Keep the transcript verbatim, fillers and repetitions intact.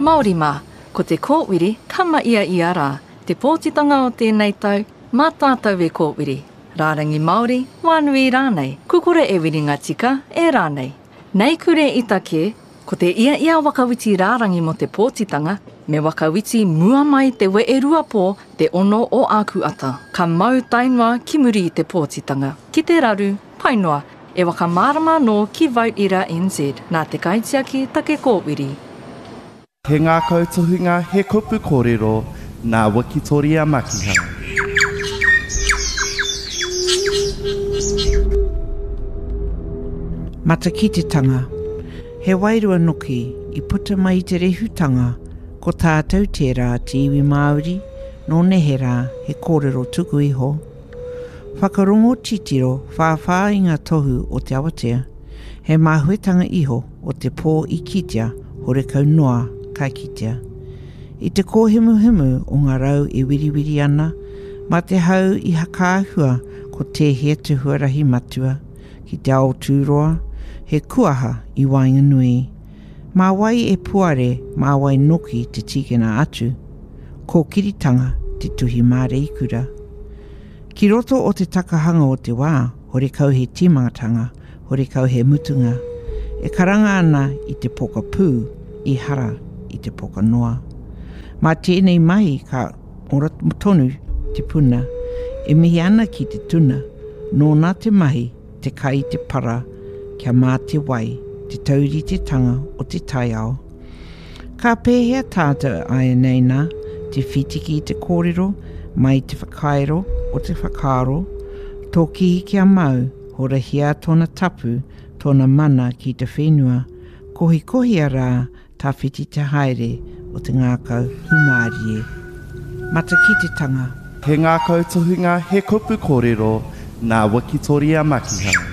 Māori mā, ko te kōwiri kama ia i ara, te pōtitanga o tēnei tau, mā tātou e kōwiri. Rārangi Māori, wānui rānei, kukore e wiringa tika e rānei. Nei kure i take, ko te ia ia wakawiti rārangi mo te pōtitanga, me wakawiti mua mai te we e rua pō te ono o āku ata. Ka mau tainua ki muri i te pōtitanga. Ki te raru, painoa, e waka mārama no ki Vote Ira N Z, nā te kaitiaki take kōwiri. He ngā kautuhinga he kupu kōrero, nā Wikitoria Makiha. Matakititanga. He wairua noki i puta mai te rehutanga ko tātou tērā te iwi Māori no neherā he kōrero tuku iho. Whakarongo titiro whāwhā i ngā tohu o te awatea, he māhuetanga iho o te pō i kitea hore kau noa kai kitea. I te kōhimuhimu o ngā rau e wiriwiri ana, ma te hau i hakaahua ko te hea te huarahi matua, ki te ao tūroa, he kuaha i Wainganui. Mā wai e puare, mā wai noki te tikena atu. Ko kiritanga te tuhi māre ikura. Ki roto o te takahanga o te wā, hore kau he timangatanga, hore kau he mutunga. E karanga ana i te poka pū, i hara i te poka noa. Mā tēnei mai ka ora tonu te puna, e mihi ana ki te tuna, nō nā te mahi, te kai te para, kia mā te wai, te tauri te tanga o te taiao. Ka pēhea tātou ai nei nā, te whitiki i te kōrero, mai te whakairo o te whakaro, tō kihi kia mau, hora hia tōna tapu, tōna mana ki te whenua, kohi kohi a rā, tā whiti te haere o te ngākau humārie. Mata ki te tanga. He ngā kautuhinga he kupu kōrero, nā Wikitoria Makiha.